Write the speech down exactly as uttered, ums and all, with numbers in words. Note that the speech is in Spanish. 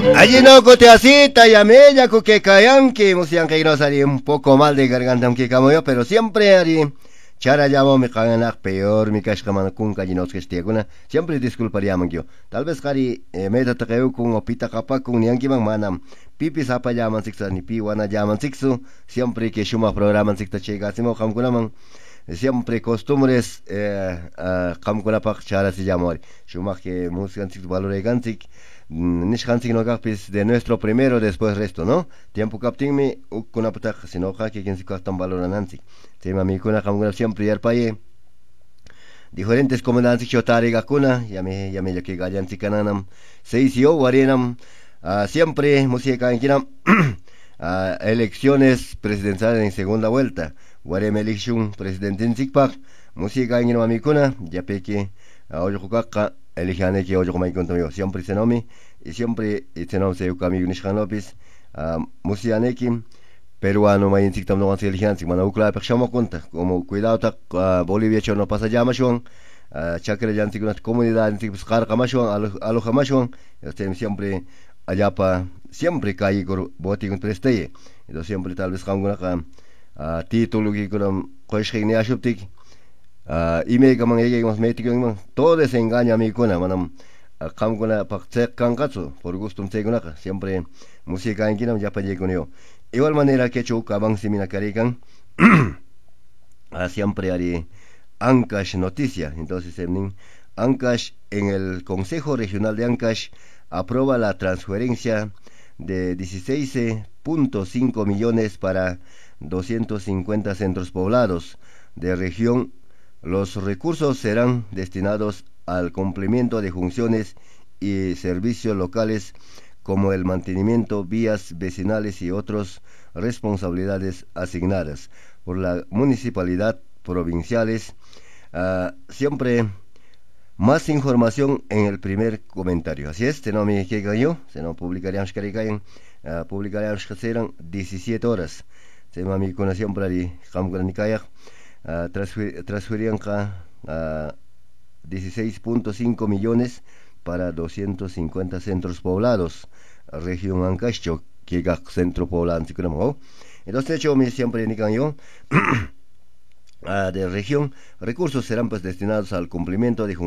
Allí no cote así, tayame, ya que cayan, que musian que no salí un poco mal de garganta, aunque como yo, pero siempre harí. Chara llamo mi caganak peor, mi cashkaman kun kajinos que estia siempre disculparía yo. Tal vez cari eh, meta takeo kun opita capa kun nianki man manam. Pipi sapa llaman siksa ni pi wana llaman siksu, siempre que shuma programan sikta chega simo kam kunaman. Siempre costumbres eh, uh, kam kunapak chara si llamori. Shuma que musikan sik valore gansik. Nish hansik no kapis de nuestro primero después resto, ¿no? Tiempo capting mi ukuna patak sino ka que quien se kastan valoran hansik. Tema mi kuna kamuna siempre yar paye. Diferentes comandantes chotari gakuna, ya me ya me lo que gallan sikananam. Seis yo warenam uh, siempre música en kinam uh, elecciones presidenciales en segunda vuelta. Warem election presidente en sikpak. Música en kinam mi kuna, ya peque a ojo kaka eligiane que ojo mai contoyo. Siempre se nomi y siempre se nom se ukami Nishan López. Uh, musianekim peruano may insik tam no kan eligian sik mana ukla pek shamo conta como cuidado tak uh, Bolivia cho no pasa llama shon uh, chakra jan sik una comunidad sik buscar kamashon alo alo kamashon este siempre allá pa siempre caí con boti con presteye entonces siempre tal vez kanguna ka uh, título que con koish ni ashuptik uh, ime kamang ege mas metik mang todo desengaña mi kuna manam kanguna pak cek kangkatsu por gusto un seguna siempre música en kinam ya pa con yo. Igual manera que hecho cabang simina carican siempre haré Ancash noticia. Entonces en Ancash en el Consejo Regional de Ancash aprueba la transferencia de dieciséis punto cinco millones para doscientos cincuenta centros poblados de región. Los recursos serán destinados al cumplimiento de funciones y servicios locales como el mantenimiento vías vecinales y otras responsabilidades asignadas por la municipalidad provinciales. Uh, siempre más información en el primer comentario. Así es, no me queda yo, se no publicaríamos que caen, uh, publicaríamos que serán diecisiete horas. Se me mi con siempre de Kamgranikaya, transferían uh, dieciséis punto cinco millones para doscientos cincuenta centros poblados, región Ancash, que es centro poblado, entonces hecho me siempre indican yo de región, recursos serán pues destinados al cumplimiento de